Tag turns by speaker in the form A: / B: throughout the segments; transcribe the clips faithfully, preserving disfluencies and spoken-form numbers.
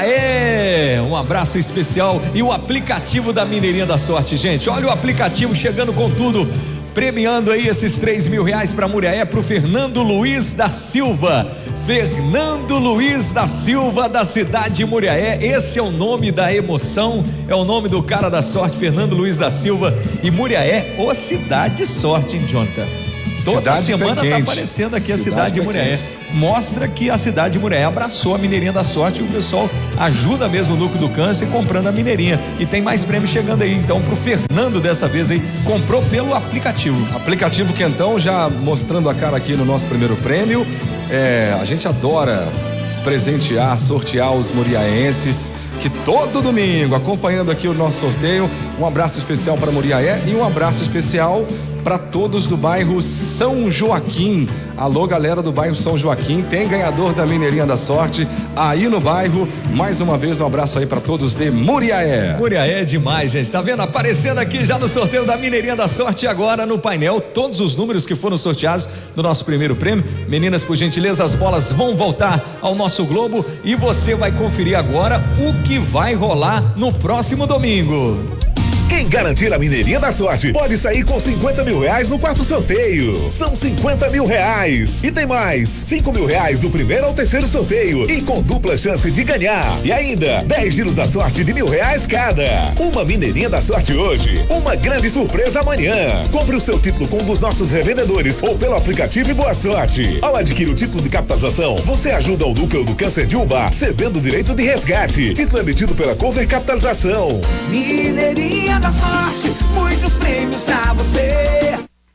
A: Muriaé. Um abraço especial e o aplicativo da Mineirinha da Sorte, gente. Olha o aplicativo chegando com tudo, premiando aí esses três mil reais para Muriaé, pro Fernando Luiz da Silva. Fernando Luiz da Silva, da cidade de Muriaé. Esse é o nome da emoção, é o nome do cara da sorte, Fernando Luiz da Silva. E Muriaé, ô cidade de sorte, hein, Jonathan? Toda
B: Cidade
A: semana tá aparecendo aqui cidade a cidade de Muriaé. Mostra que a cidade de Muriaé abraçou a Mineirinha da Sorte e o pessoal ajuda mesmo o núcleo do câncer comprando a Mineirinha. E tem mais prêmios chegando aí, então, pro Fernando dessa vez aí, comprou pelo aplicativo.
B: Aplicativo Quentão, já mostrando a cara aqui no nosso primeiro prêmio. É, a gente adora presentear, sortear os muriaenses, que todo domingo, acompanhando aqui o nosso sorteio. Um abraço especial para Muriaé e um abraço especial para todos do bairro São Joaquim. Alô, galera do bairro São Joaquim, tem ganhador da Mineirinha da Sorte aí no bairro. Mais uma vez um abraço aí para todos de Muriaé.
A: Muriaé é demais, gente, tá vendo? Aparecendo aqui já no sorteio da Mineirinha da Sorte. E agora no painel, todos os números que foram sorteados no nosso primeiro prêmio. Meninas, por gentileza, as bolas vão voltar ao nosso globo e você vai conferir agora o que vai rolar no próximo domingo.
C: Quem garantir a Mineirinha da Sorte pode sair com cinquenta mil reais no quarto sorteio. São cinquenta mil reais. E tem mais, cinco mil reais do primeiro ao terceiro sorteio. E com dupla chance de ganhar. E ainda, dez giros da sorte de mil reais cada. Uma Mineirinha da Sorte hoje, uma grande surpresa amanhã. Compre o seu título com um dos nossos revendedores ou pelo aplicativo e boa sorte. Ao adquirir o título de capitalização, você ajuda o núcleo do câncer de Ubá, cedendo o direito de resgate. Título emitido pela Cover Capitalização.
D: Mineirinha da Sorte, muitos prêmios pra você.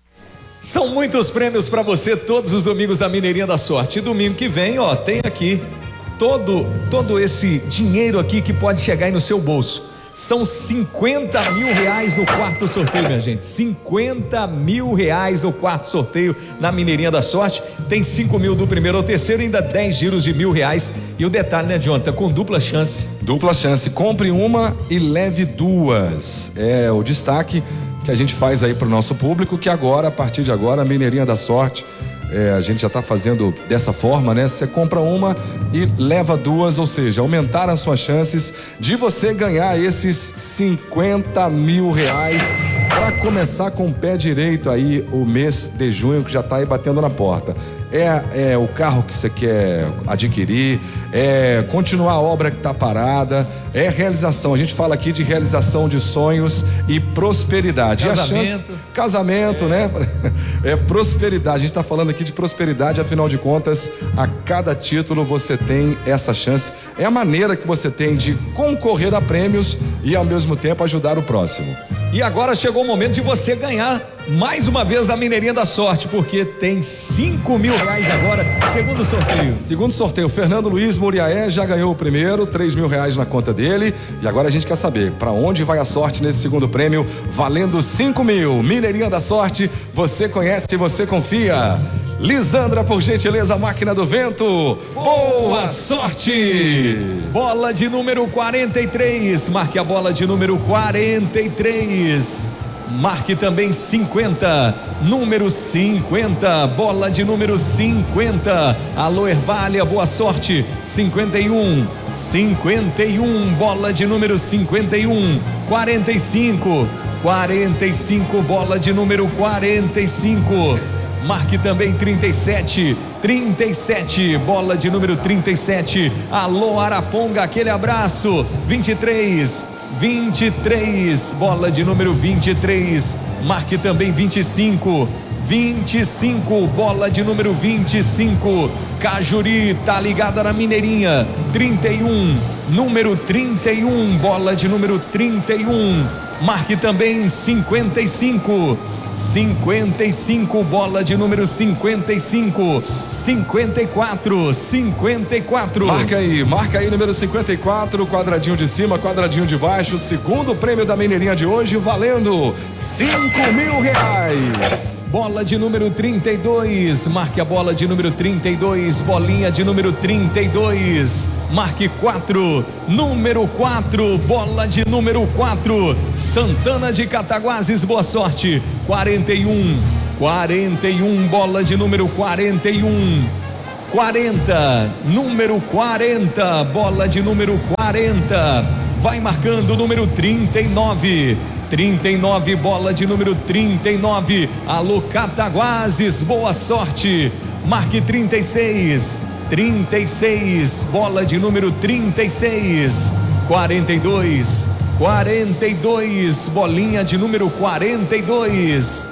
A: São muitos prêmios pra você todos os domingos da Mineirinha da Sorte. E domingo que vem, ó, tem aqui todo, todo esse dinheiro aqui que pode chegar aí no seu bolso. São cinquenta mil reais no quarto sorteio, minha gente. cinquenta mil reais no quarto sorteio na Mineirinha da Sorte. Tem cinco mil do primeiro ao terceiro, ainda dez giros de mil reais. E o detalhe, né, Jonathan? Com dupla chance.
B: Dupla chance. Compre uma e leve duas. É o destaque que a gente faz aí pro nosso público, que agora, a partir de agora, a Mineirinha da Sorte, É, a gente já está fazendo dessa forma, né? Você compra uma e leva duas, ou seja, aumentar as suas chances de você ganhar esses cinquenta mil reais para começar com o pé direito aí o mês de junho, que já está aí batendo na porta. É, é o carro que você quer adquirir, é continuar a obra que está parada, é realização. A gente fala aqui de realização de sonhos e prosperidade.
A: Casamento.
B: E a chance, casamento, é. né? É prosperidade. A gente está falando aqui de prosperidade, afinal de contas, a cada título você tem essa chance. É a maneira que você tem de concorrer a prêmios e ao mesmo tempo ajudar o próximo.
A: E agora chegou o momento de você ganhar mais uma vez da Mineirinha da Sorte, porque tem cinco mil reais agora, segundo sorteio.
B: Segundo sorteio, Fernando Luiz Muriaé já ganhou o primeiro, três mil reais na conta dele. E agora a gente quer saber para onde vai a sorte nesse segundo prêmio, valendo cinco mil. Mineirinha da Sorte, você conhece, você confia. Lisandra, por gentileza, máquina do vento. Boa sorte!
A: Bola de número quarenta e três. Marque a bola de número quarenta e três. Marque também cinquenta. Número cinquenta. Bola de número cinquenta. Alô, Ervália, boa sorte. cinquenta e um. cinquenta e um. Bola de número cinquenta e um. quarenta e cinco. quarenta e cinco. Bola de número quarenta e cinco. Marque também trinta e sete, trinta e sete, bola de número trinta e sete. Alô, Araponga, aquele abraço. vinte e três, vinte e três, bola de número vinte e três. Marque também vinte e cinco, vinte e cinco, bola de número vinte e cinco. Cajuri, tá ligada na Mineirinha. trinta e um, número trinta e um, bola de número trinta e um. Marque também cinquenta e cinco. cinquenta e cinco, bola de número cinquenta e cinco. cinquenta e quatro, cinquenta e quatro.
B: Marca aí, marca aí número cinquenta e quatro, quadradinho de cima, quadradinho de baixo. Segundo prêmio da Mineirinha de hoje, valendo cinco mil reais.
A: Bola de número trinta e dois, marque a bola de número trinta e dois, bolinha de número trinta e dois, marque quatro, número quatro, bola de número quatro, Santana de Cataguases, boa sorte. quarenta e um, quarenta e um, bola de número quarenta e um, quarenta, número quarenta, bola de número quarenta, vai marcando o número trinta e nove, trinta e nove, bola de número trinta e nove, alô Cataguases, boa sorte, marque trinta e seis, trinta e seis, bola de número trinta e seis, quarenta e dois, quarenta e dois, bolinha de número quarenta e dois,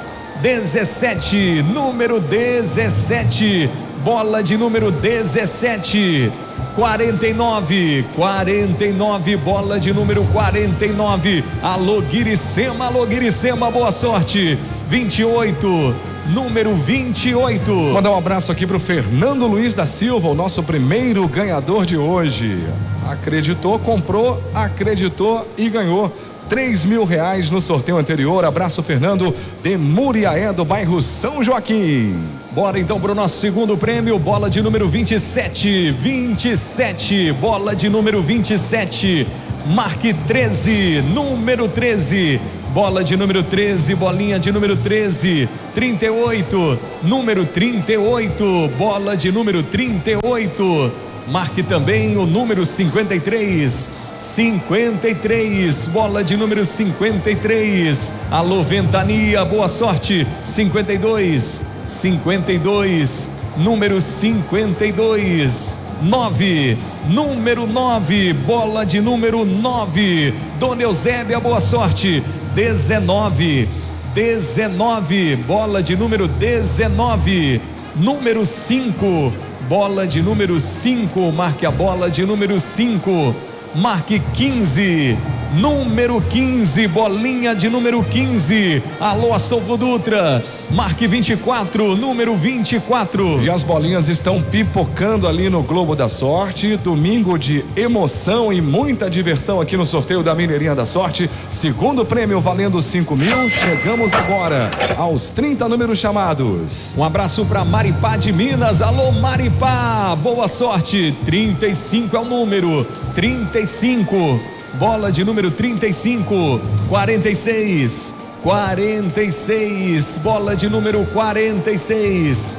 A: dezessete, número dezessete, bola de número dezessete, quarenta e nove, quarenta e nove, bola de número quarenta e nove, alô Guiricema, alô Guiricema, boa sorte, vinte e oito, número vinte e oito.
B: Mandar um abraço aqui pro Fernando Luiz da Silva, o nosso primeiro ganhador de hoje. Acreditou, comprou, acreditou e ganhou três mil reais no sorteio anterior. Abraço, Fernando, de Muriaé, do bairro São Joaquim.
A: Bora então pro nosso segundo prêmio, bola de número vinte e sete, vinte e sete, bola de número vinte e sete, marque treze, número treze, bola de número treze, bolinha de número treze, trinta e oito, número trinta e oito, bola de número trinta e oito, marque também o número cinquenta e três, cinquenta e três, bola de número cinquenta e três, alô Ventania, boa sorte, cinquenta e dois, cinquenta e dois, número cinquenta e dois, nove, número nove, bola de número nove, Dona Eusébia, boa sorte, dezenove, dezenove, bola de número dezenove, número cinco, bola de número cinco, marque a bola de número cinco, marque quinze, número quinze, bolinha de número quinze, alô Astolfo Dutra, marque vinte e quatro, número vinte e quatro.
B: E as bolinhas estão pipocando ali no Globo da Sorte, domingo de emoção e muita diversão aqui no sorteio da Mineirinha da Sorte, segundo prêmio valendo cinco mil, chegamos agora aos trinta números chamados.
A: Um abraço para Maripá de Minas, alô Maripá, boa sorte, trinta e cinco é o número, trinta e cinco, bola de número trinta e cinco, quarenta e seis, quarenta e seis, bola de número quarenta e seis,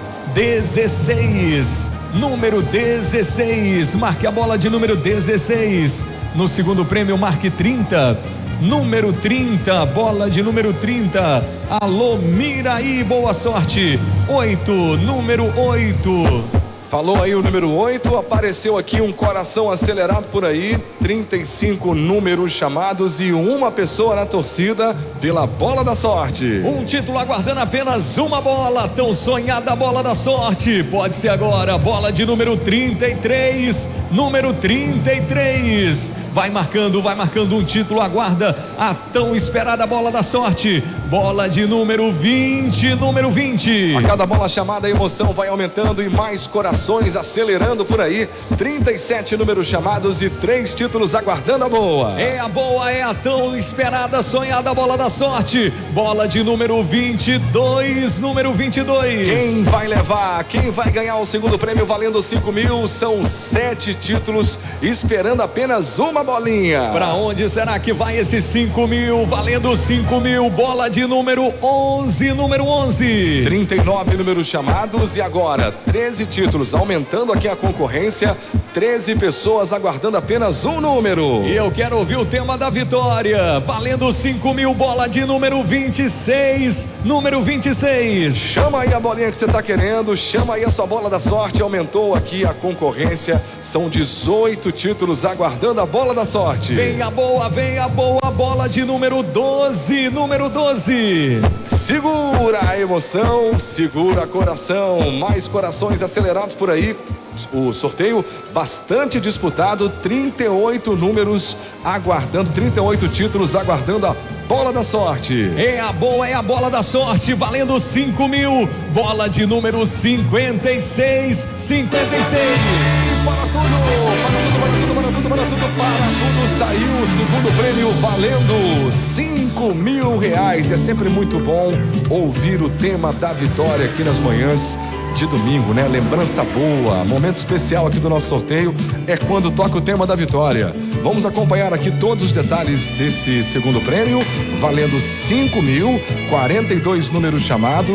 A: dezesseis, número dezesseis, marque a bola de número dezesseis, no segundo prêmio marque trinta, número trinta, bola de número trinta, alô Miraí, boa sorte, oito, número oito.
B: Falou aí o número oito, apareceu aqui um coração acelerado por aí, trinta e cinco números chamados e uma pessoa na torcida pela bola da sorte.
A: Um título aguardando apenas uma bola, tão sonhada bola da sorte, pode ser agora, bola de número trinta e três, número trinta e três, vai marcando, vai marcando um título, aguarda a tão esperada bola da sorte, bola de número vinte, número vinte.
B: A cada bola chamada a emoção vai aumentando e mais corações acelerando por aí, trinta e sete números chamados e três títulos aguardando a boa.
A: É a boa, é a tão esperada, sonhada bola da sorte, bola de número vinte e dois, número vinte e dois.
B: Quem vai levar, quem vai ganhar o segundo prêmio valendo cinco mil, são sete títulos, esperando apenas uma bolinha.
A: Pra onde será que vai esses cinco mil, valendo cinco mil, bola de número onze, número onze.
B: trinta e nove números chamados e agora treze títulos, aumentando aqui a concorrência, treze pessoas aguardando apenas um número.
A: E eu quero ouvir o tema da vitória, valendo cinco mil, bola de número vinte e seis, número vinte e seis.
B: Chama aí a bolinha que você tá querendo, chama aí a sua bola da sorte, aumentou aqui a concorrência, são dezoito títulos aguardando a bola da sorte.
A: Vem a boa, vem a boa, bola de número doze, número doze.
B: Segura a emoção, segura coração, mais corações acelerados por aí. O sorteio bastante disputado, trinta e oito números aguardando, trinta e oito títulos aguardando a bola da sorte.
A: É a boa, é a bola da sorte, valendo cinco mil, bola de número cinquenta e seis, cinquenta e seis.
B: Para tudo, para tudo, para tudo, para tudo, para tudo, para tudo, saiu o segundo prêmio valendo cinco mil reais. É sempre muito bom ouvir o tema da vitória aqui nas manhãs de domingo, né? Lembrança boa, momento especial aqui do nosso sorteio é quando toca o tema da vitória. Vamos acompanhar aqui todos os detalhes desse segundo prêmio, valendo cinco mil, quarenta e dois números chamados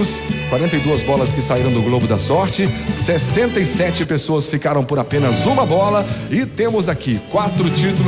B: quarenta e duas bolas que saíram do Globo da Sorte, sessenta e sete pessoas ficaram por apenas uma bola e temos aqui quatro títulos